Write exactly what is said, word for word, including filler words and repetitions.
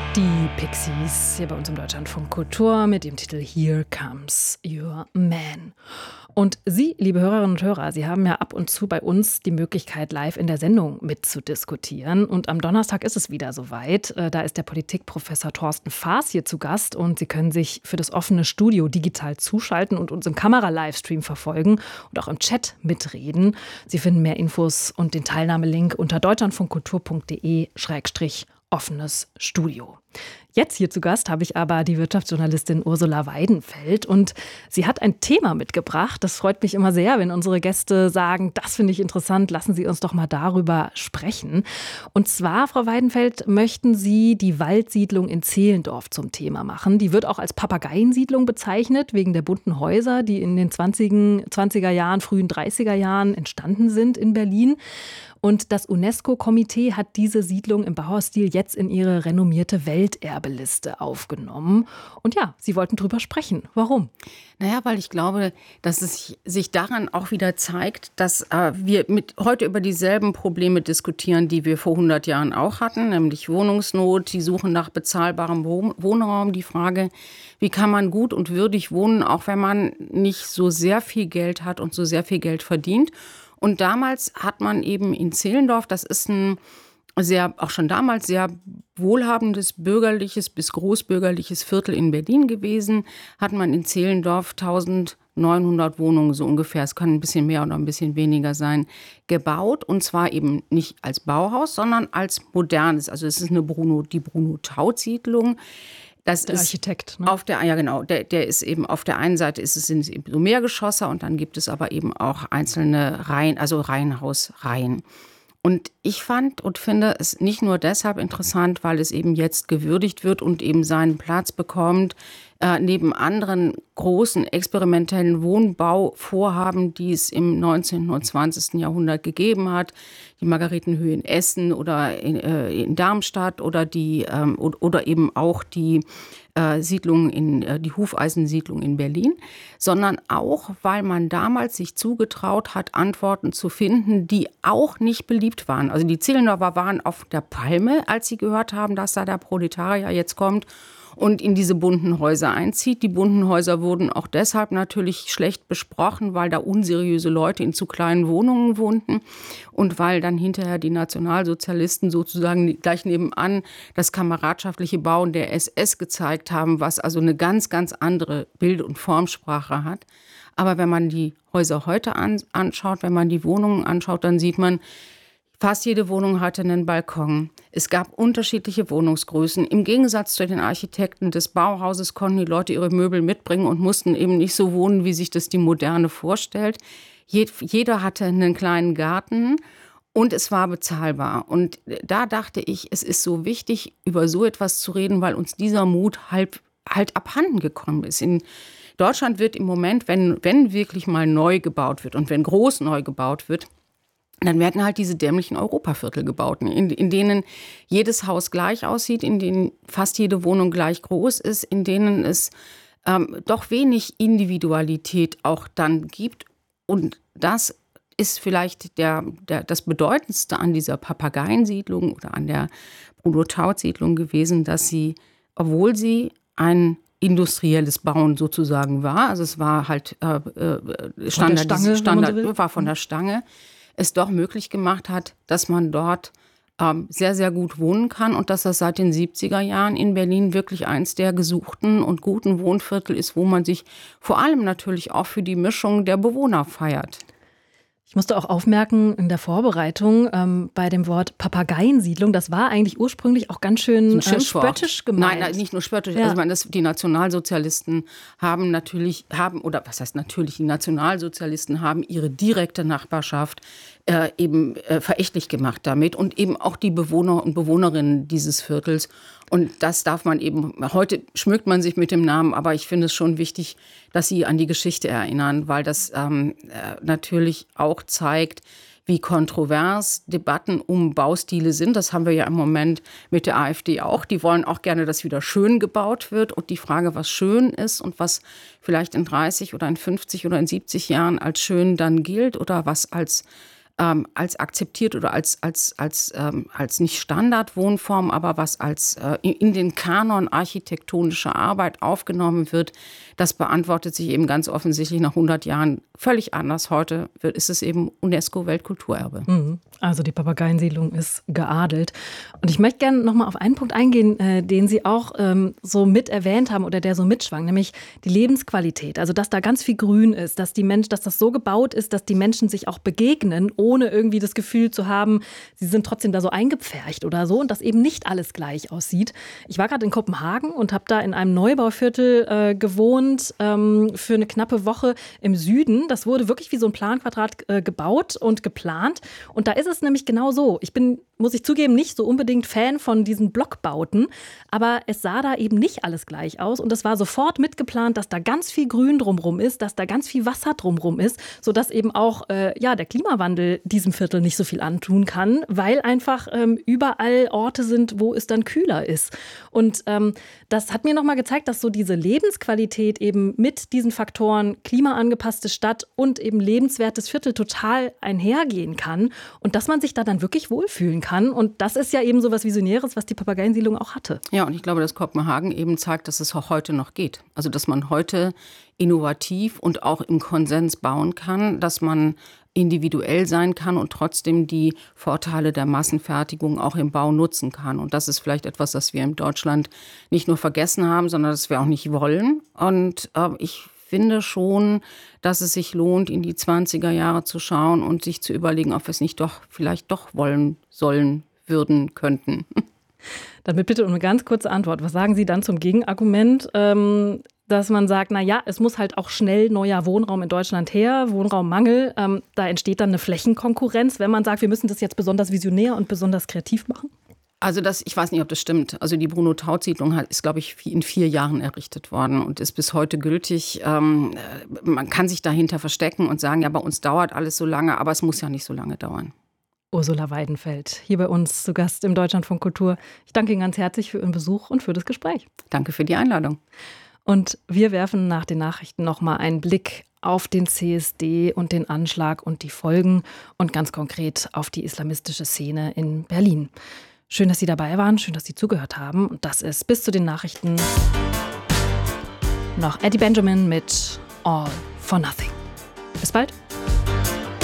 Die Pixies hier bei uns im Deutschlandfunk Kultur mit dem Titel Here Comes Your Man. Und Sie, liebe Hörerinnen und Hörer, Sie haben ja ab und zu bei uns die Möglichkeit, live in der Sendung mitzudiskutieren. Und am Donnerstag ist es wieder soweit. Da ist der Politikprofessor Thorsten Faas hier zu Gast. Und Sie können sich für das offene Studio digital zuschalten und uns im Kamera-Livestream verfolgen und auch im Chat mitreden. Sie finden mehr Infos und den Teilnahmelink unter deutschlandfunkkultur punkt de schrägstrich offenes Studio. Jetzt hier zu Gast habe ich aber die Wirtschaftsjournalistin Ursula Weidenfeld und sie hat ein Thema mitgebracht. Das freut mich immer sehr, wenn unsere Gäste sagen, das finde ich interessant, lassen Sie uns doch mal darüber sprechen. Und zwar, Frau Weidenfeld, möchten Sie die Waldsiedlung in Zehlendorf zum Thema machen. Die wird auch als Papageiensiedlung bezeichnet, wegen der bunten Häuser, die in den zwanziger Jahren, frühen dreißiger Jahren entstanden sind in Berlin. Und das UNESCO-Komitee hat diese Siedlung im Bauerstil jetzt in ihre renommierte Welterbeliste aufgenommen. Und ja, Sie wollten drüber sprechen. Warum? Naja, weil ich glaube, dass es sich daran auch wieder zeigt, dass äh, wir mit heute über dieselben Probleme diskutieren, die wir vor hundert Jahren auch hatten, nämlich Wohnungsnot, die Suche nach bezahlbarem Wohnraum, die Frage, wie kann man gut und würdig wohnen, auch wenn man nicht so sehr viel Geld hat und so sehr viel Geld verdient. Und damals hat man eben in Zehlendorf, das ist ein sehr, auch schon damals sehr wohlhabendes bürgerliches bis großbürgerliches Viertel in Berlin gewesen, hat man in Zehlendorf eintausendneunhundert Wohnungen so ungefähr, es kann ein bisschen mehr oder ein bisschen weniger sein, gebaut. Und zwar eben nicht als Bauhaus, sondern als modernes. Also es ist eine Bruno, die Bruno-Taut-Siedlung. Das der ist Architekt, ne? Auf der, ja genau, der, der ist eben auf der einen Seite ist es sind es eben so Mehrgeschosser und dann gibt es aber eben auch einzelne Reihen, also Reihenhausreihen. Und ich fand und finde es nicht nur deshalb interessant, weil es eben jetzt gewürdigt wird und eben seinen Platz bekommt, äh, neben anderen großen experimentellen Wohnbauvorhaben, die es im neunzehnten und zwanzigsten Jahrhundert gegeben hat, die Margaretenhöhe in Essen oder in, äh, in Darmstadt oder, die, ähm, oder eben auch die äh, Siedlung in, äh, die Hufeisensiedlung in Berlin, sondern auch, weil man damals sich zugetraut hat, Antworten zu finden, die auch nicht beliebt waren. Also die Zehlendorfer waren auf der Palme, als sie gehört haben, dass da der Proletarier jetzt kommt und in diese bunten Häuser einzieht. Die bunten Häuser wurden auch deshalb natürlich schlecht besprochen, weil da unseriöse Leute in zu kleinen Wohnungen wohnten und weil dann hinterher die Nationalsozialisten sozusagen gleich nebenan das kameradschaftliche Bauen der S S gezeigt haben, was also eine ganz, ganz andere Bild- und Formsprache hat. Aber wenn man die Häuser heute an, anschaut, wenn man die Wohnungen anschaut, dann sieht man, fast jede Wohnung hatte einen Balkon. Es gab unterschiedliche Wohnungsgrößen. Im Gegensatz zu den Architekten des Bauhauses konnten die Leute ihre Möbel mitbringen und mussten eben nicht so wohnen, wie sich das die Moderne vorstellt. Jeder hatte einen kleinen Garten und es war bezahlbar. Und da dachte ich, es ist so wichtig, über so etwas zu reden, weil uns dieser Mut halt, halt abhanden gekommen ist. In Deutschland wird im Moment, wenn, wenn wirklich mal neu gebaut wird und wenn groß neu gebaut wird, dann werden halt diese dämlichen Europaviertel gebaut, in, in denen jedes Haus gleich aussieht, in denen fast jede Wohnung gleich groß ist, in denen es ähm, doch wenig Individualität auch dann gibt. Und das ist vielleicht der, der, das Bedeutendste an dieser Papageiensiedlung oder an der Bruno-Taut-Siedlung gewesen, dass sie, obwohl sie ein industrielles Bauen sozusagen war, also es war halt äh, äh, Standard, Stange, Standard war von der Stange, es doch möglich gemacht hat, dass man dort ähm, sehr, sehr gut wohnen kann und dass das seit den siebziger Jahren in Berlin wirklich eins der gesuchten und guten Wohnviertel ist, wo man sich vor allem natürlich auch für die Mischung der Bewohner feiert. Ich musste auch aufmerken in der Vorbereitung ähm, bei dem Wort Papageiensiedlung, das war eigentlich ursprünglich auch ganz schön äh, spöttisch gemeint. Nein, nein, nicht nur spöttisch. Ja. Also man, das, die Nationalsozialisten haben natürlich, haben oder was heißt natürlich, die Nationalsozialisten haben ihre direkte Nachbarschaft äh, eben äh, verächtlich gemacht damit und eben auch die Bewohner und Bewohnerinnen dieses Viertels. Und das darf man eben, heute schmückt man sich mit dem Namen, aber ich finde es schon wichtig, dass Sie an die Geschichte erinnern, weil das ähm, äh, natürlich auch zeigt, wie kontrovers Debatten um Baustile sind. Das haben wir ja im Moment mit der AfD auch. Die wollen auch gerne, dass wieder schön gebaut wird. Und die Frage, was schön ist und was vielleicht in dreißig oder in fünfzig oder in siebzig Jahren als schön dann gilt oder was als ähm, als akzeptiert oder als, als, als, ähm, als nicht Standardwohnform, aber was als äh, in den Kanon architektonischer Arbeit aufgenommen wird, das beantwortet sich eben ganz offensichtlich nach hundert Jahren völlig anders. Heute wird, ist es eben UNESCO-Weltkulturerbe. Mhm. Also die Papageiensiedlung ist geadelt. Und ich möchte gerne noch mal auf einen Punkt eingehen, äh, den Sie auch ähm, so mit erwähnt haben oder der so mitschwang, nämlich die Lebensqualität. Also dass da ganz viel Grün ist, dass die Mensch, dass das so gebaut ist, dass die Menschen sich auch begegnen, ohne irgendwie das Gefühl zu haben, sie sind trotzdem da so eingepfercht oder so und dass eben nicht alles gleich aussieht. Ich war gerade in Kopenhagen und habe da in einem Neubauviertel äh, gewohnt ähm, für eine knappe Woche im Süden. Das wurde wirklich wie so ein Planquadrat äh, gebaut und geplant. Und da ist es nämlich genau so. Ich bin, muss ich zugeben, nicht so unbedingt Fan von diesen Blockbauten, aber es sah da eben nicht alles gleich aus und es war sofort mitgeplant, dass da ganz viel Grün drumrum ist, dass da ganz viel Wasser drumrum ist, sodass eben auch äh, ja, der Klimawandel diesem Viertel nicht so viel antun kann, weil einfach ähm, überall Orte sind, wo es dann kühler ist. Und ähm, das hat mir nochmal gezeigt, dass so diese Lebensqualität eben mit diesen Faktoren klimaangepasste Stadt und eben lebenswertes Viertel total einhergehen kann und dass man sich da dann wirklich wohlfühlen kann. Und das ist ja eben so was Visionäres, was die Papageiensiedlung auch hatte. Ja, und ich glaube, dass Kopenhagen eben zeigt, dass es auch heute noch geht. Also, dass man heute innovativ und auch im Konsens bauen kann, dass man individuell sein kann und trotzdem die Vorteile der Massenfertigung auch im Bau nutzen kann. Und das ist vielleicht etwas, das wir in Deutschland nicht nur vergessen haben, sondern das wir auch nicht wollen. Und äh, ich finde schon, dass es sich lohnt, in die zwanziger Jahre zu schauen und sich zu überlegen, ob wir es nicht doch vielleicht doch wollen, sollen, würden, könnten. Dann bitte um eine ganz kurze Antwort. Was sagen Sie dann zum Gegenargument, ähm, dass man sagt, na ja, es muss halt auch schnell neuer Wohnraum in Deutschland her, Wohnraummangel. Ähm, da entsteht dann eine Flächenkonkurrenz, wenn man sagt, wir müssen das jetzt besonders visionär und besonders kreativ machen? Also das, ich weiß nicht, ob das stimmt. Also die Bruno-Taut-Siedlung ist, glaube ich, in vier Jahren errichtet worden und ist bis heute gültig. Ähm, man kann sich dahinter verstecken und sagen, ja, bei uns dauert alles so lange, aber es muss ja nicht so lange dauern. Ursula Weidenfeld, hier bei uns zu Gast im Deutschlandfunk Kultur. Ich danke Ihnen ganz herzlich für Ihren Besuch und für das Gespräch. Danke für die Einladung. Und wir werfen nach den Nachrichten noch mal einen Blick auf den C S D und den Anschlag und die Folgen und ganz konkret auf die islamistische Szene in Berlin. Schön, dass Sie dabei waren, schön, dass Sie zugehört haben. Und das ist bis zu den Nachrichten noch Eddie Benjamin mit All for Nothing. Bis bald.